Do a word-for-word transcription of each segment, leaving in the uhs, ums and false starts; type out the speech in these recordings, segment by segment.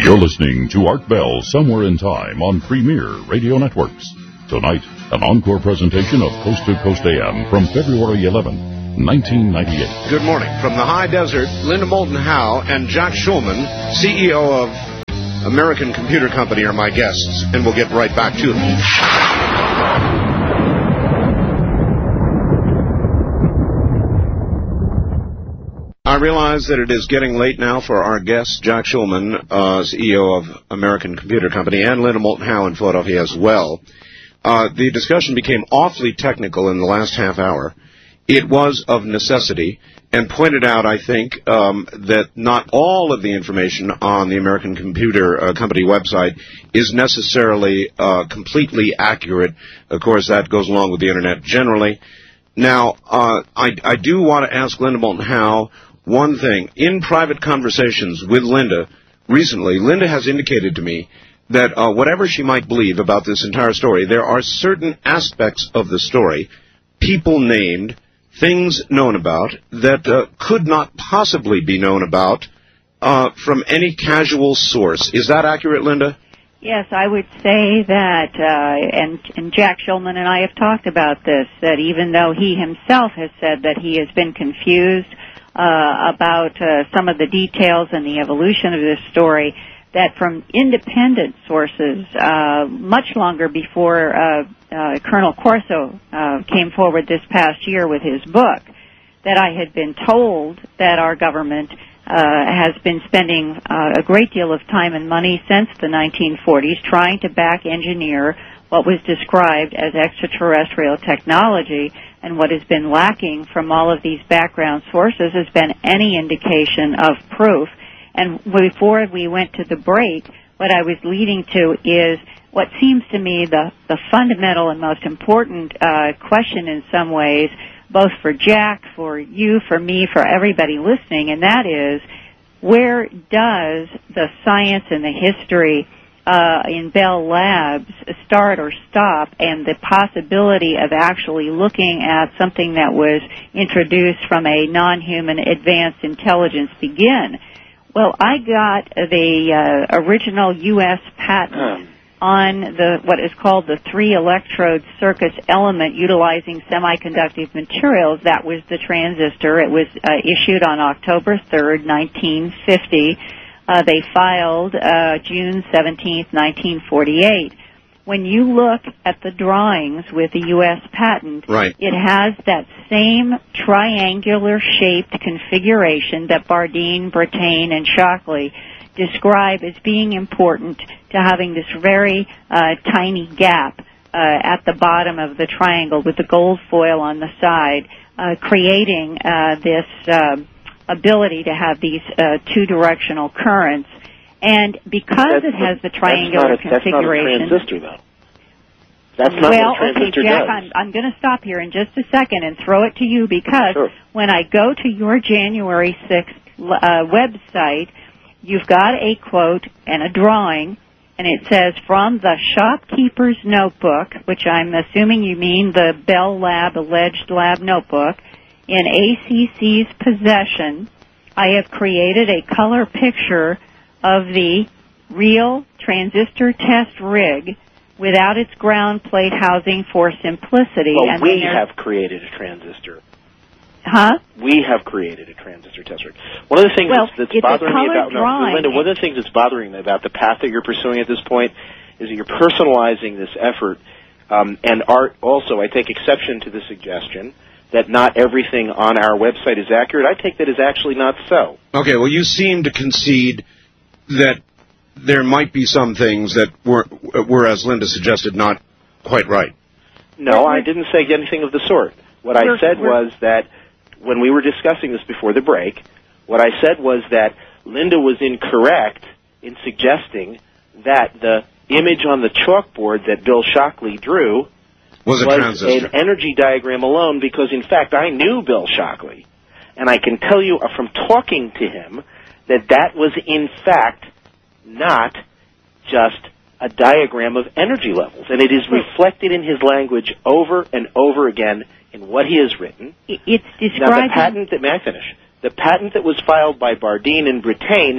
You're listening to Art Bell Somewhere in Time on Premier Radio Networks. Tonight, an encore presentation of Coast to Coast A M from February eleventh, nineteen ninety-eight. Good morning. From the high desert, Linda Moulton Howe and Jack Schulman, C E O of American Computer Company, are my guests, and we'll get right back to them. I realize that it is getting late now for our guest, Jack Schulman, uh, C E O of American Computer Company, and Linda Moulton Howe in Philadelphia as well. Uh, the discussion became awfully technical in the last half hour. It was of necessity, and pointed out, I think, um, that not all of the information on the American Computer uh, Company website is necessarily uh, completely accurate. Of course, that goes along with the Internet generally. Now, uh, I, I do want to ask Linda Moulton Howe one thing. In private conversations with Linda recently, Linda has indicated to me that uh, whatever she might believe about this entire story, there are certain aspects of the story, people named, things known about, that uh, could not possibly be known about uh, from any casual source. Is that accurate, Linda? Yes, I would say that, uh, and, and Jack Schulman and I have talked about this, that even though he himself has said that he has been confused uh, about uh, some of the details and the evolution of this story, that from independent sources, uh, much longer before uh, uh, Colonel Corso uh, came forward this past year with his book, that I had been told that our government uh, has been spending uh, a great deal of time and money since the nineteen forties trying to back engineer what was described as extraterrestrial technology, and what has been lacking from all of these background sources has been any indication of proof. And before we went to the break, what I was leading to is what seems to me the, the fundamental and most important uh, question in some ways, both for Jack, for you, for me, for everybody listening, and that is, where does the science and the history uh, in Bell Labs start or stop, and the possibility of actually looking at something that was introduced from a non-human advanced intelligence begin? Well, I got the uh, original U S patent on the what is called the three-electrode circus element utilizing semiconductive materials. That was the transistor. It was uh, issued on October third, nineteen fifty. Uh, they filed uh, June seventeenth, nineteen forty-eight. When you look at the drawings with the U S patent, right, it has that same triangular-shaped configuration that Bardeen, Brattain, and Shockley describe as being important to having this very uh, tiny gap uh, at the bottom of the triangle with the gold foil on the side, uh, creating uh, this uh, ability to have these uh, two-directional currents. And because that's, it has the triangular that's not a, configuration... That's not a transistor, though. That's not well, what a transistor okay, Jack, does. I'm, I'm going to stop here in just a second and throw it to you, because sure. when I go to your January sixth uh, website, you've got a quote and a drawing, and it says, from the shopkeeper's notebook, which I'm assuming you mean the Bell Lab alleged lab notebook, in A C C's possession, I have created a color picture of the real transistor test rig without its ground plate housing for simplicity. Well, and we have created a transistor. Huh? We have created a transistor test rig. One of the things well, that's, that's bothering me about no, Linda, one of the things that's bothering me about the path that you're pursuing at this point is that you're personalizing this effort, um, and Art also, I take exception to the suggestion that not everything on our website is accurate. I take that as actually not so. Okay, well, you seem to concede that there might be some things that were, were, as Linda suggested, not quite right. No, I didn't say anything of the sort. What I said was that when we were discussing this before the break, what I said was that Linda was incorrect in suggesting that the image on the chalkboard that Bill Shockley drew was, a was transistor. an energy diagram alone, because, in fact, I knew Bill Shockley, and I can tell you from talking to him that that was, in fact, not just a diagram of energy levels, and it is reflected in his language over and over again in what he has written. It's described. Now, the patent that, may I finish? The patent that was filed by Bardeen and Brattain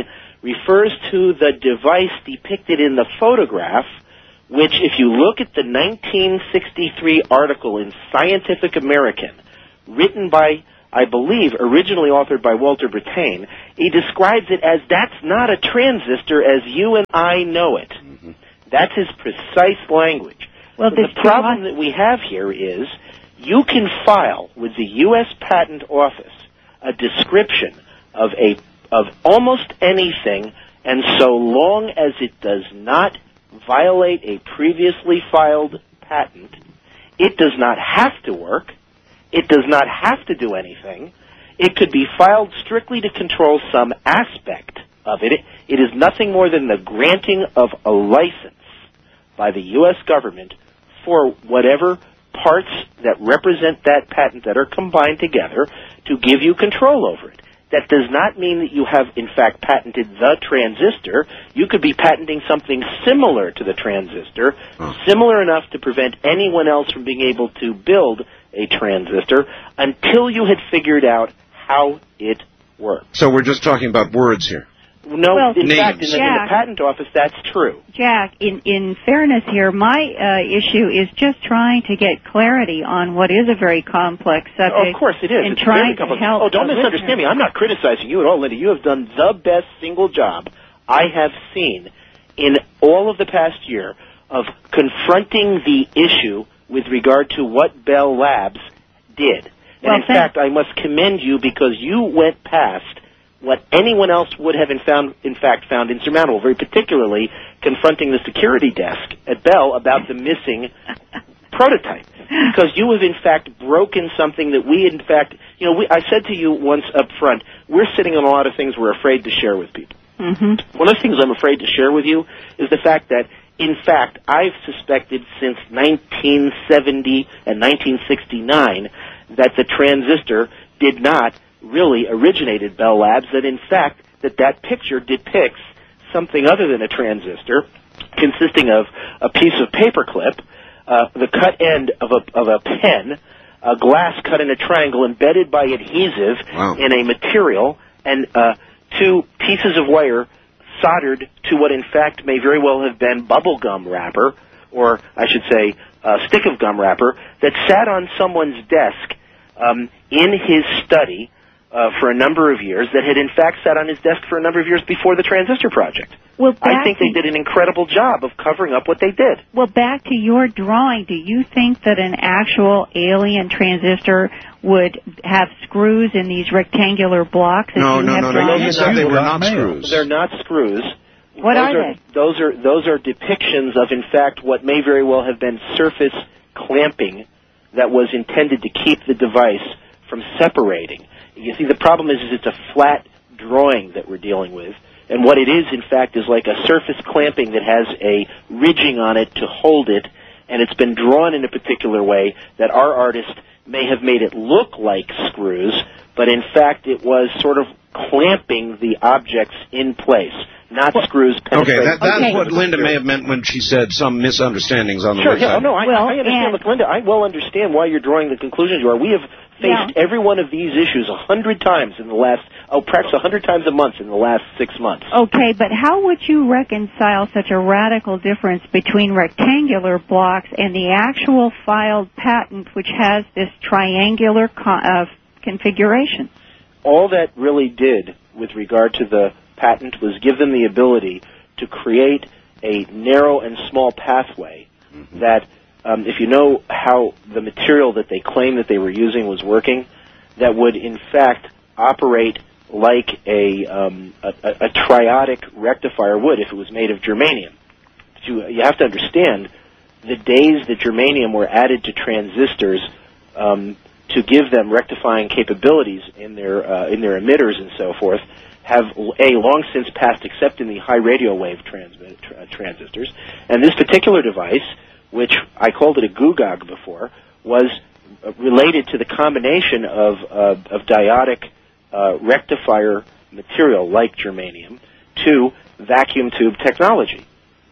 refers to the device depicted in the photograph, which, if you look at the nineteen sixty-three article in Scientific American, written by, I believe, originally authored by Walter Brattain, he describes it as, that's not a transistor as you and I know it. Mm-hmm. That's his precise language. Well, the problem that we have here is you can file with the U S Patent Office a description of a of almost anything, and so long as it does not violate a previously filed patent, it does not have to work. It does not have to do anything. It could be filed strictly to control some aspect of it. It is nothing more than the granting of a license by the U S government for whatever parts that represent that patent that are combined together to give you control over it. That does not mean that you have, in fact, patented the transistor. You could be patenting something similar to the transistor, huh. similar enough to prevent anyone else from being able to build a transistor until you had figured out how it works. So we're just talking about words here. No, well, in names. fact, in the, in the patent office, that's true. Jack, in, in fairness here, my uh, issue is just trying to get clarity on what is a very complex subject. Oh, of course it is. And it's trying very complex. to help oh, don't misunderstand me. I'm not criticizing you at all, Linda. You have done the best single job I have seen in all of the past year of confronting the issue with regard to what Bell Labs did. And well, in fact, I must commend you because you went past what anyone else would have in, found, in fact found insurmountable, very particularly confronting the security desk at Bell about the missing prototype. Because you have, in fact, broken something that we, in fact, you know, we, I said to you once up front, we're sitting on a lot of things we're afraid to share with people. Mm-hmm. One of the things I'm afraid to share with you is the fact that, in fact, I've suspected since nineteen seventy and nineteen sixty-nine that the transistor did not really originated Bell Labs, that in fact that that picture depicts something other than a transistor consisting of a piece of paperclip, uh, the cut end of a, of a pen, a glass cut in a triangle embedded by adhesive wow. in a material, and uh, two pieces of wire soldered to what in fact may very well have been bubble gum wrapper, or I should say a stick of gum wrapper, that sat on someone's desk um, in his study Uh, for a number of years, that had in fact sat on his desk for a number of years before the transistor project. Well, I think they did an incredible job of covering up what they did. Well, back to your drawing, do you think that an actual alien transistor would have screws in these rectangular blocks? No, no, no, no, you said they were not screws. They're not screws. What those are, are they? Those are, those are depictions of, in fact, what may very well have been surface clamping that was intended to keep the device from separating. You see, the problem is, is it's a flat drawing that we're dealing with, and what it is, in fact, is like a surface clamping that has a ridging on it to hold it, and it's been drawn in a particular way that our artist may have made it look like screws, but in fact it was sort of clamping the objects in place, not well, screws penetrating. Okay, that, that's okay. what Linda may have meant when she said some misunderstandings on the sure, website. Yeah, oh, no, I, well, I understand. Look, Linda, I well understand why you're drawing the conclusions you are. We have faced yeah. every one of these issues a hundred times in the last, oh, perhaps a hundred times a month in the last six months. Okay, but how would you reconcile such a radical difference between rectangular blocks and the actual filed patent, which has this triangular co- uh, configuration? All that really did with regard to the patent was give them the ability to create a narrow and small pathway mm-hmm. that Um, if you know how the material that they claimed that they were using was working, that would in fact operate like a, um, a, a, a triodic rectifier would if it was made of germanium. But you, you have to understand the days that germanium were added to transistors um, to give them rectifying capabilities in their uh, in their emitters and so forth have a long since passed, except in the high radio wave transmit, tra- transistors. And this particular device, which I called it a googog before, was related to the combination of, uh, of diodic uh, rectifier material like germanium to vacuum tube technology.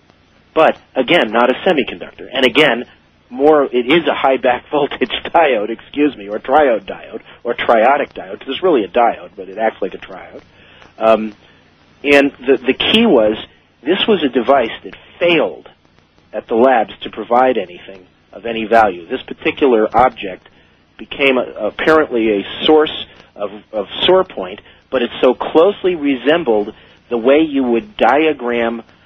But, again, not a semiconductor. And again, more, it is a high back voltage diode, excuse me, or triode diode, or triodic diode, because it's really a diode, but it acts like a triode. Um, And the, the key was, this was a device that failed at the labs to provide anything of any value. This particular object became a, apparently a source of, of sore point, but it so closely resembled the way you would diagram